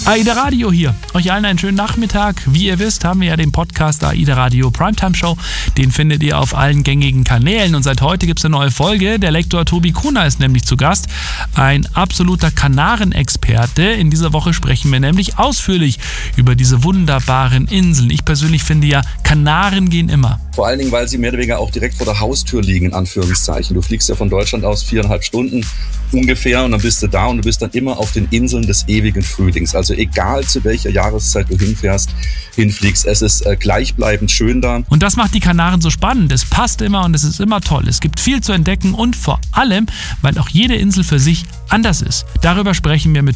AIDA Radio hier. Euch allen einen schönen Nachmittag. Wie ihr wisst, haben wir ja den Podcast AIDA Radio Primetime Show. Den findet ihr auf allen gängigen Kanälen. Und seit heute gibt es eine neue Folge. Der Lektor Tobi Kuhner ist nämlich zu Gast. Ein absoluter Kanarenexperte. In dieser Woche sprechen wir nämlich ausführlich über diese wunderbaren Inseln. Ich persönlich finde ja, Kanaren gehen immer. Vor allen Dingen, weil sie mehr oder weniger auch direkt vor der Haustür liegen, in Anführungszeichen. Du fliegst ja von Deutschland aus 4,5 Stunden ungefähr und dann bist du da und du bist dann immer auf den Inseln des ewigen Frühlings. Also egal zu welcher Jahreszeit du hinfliegst, es ist gleichbleibend schön da. Und das macht die Kanaren so spannend. Es passt immer und es ist immer toll. Es gibt viel zu entdecken und vor allem, weil auch jede Insel für sich anders ist. Darüber sprechen wir mit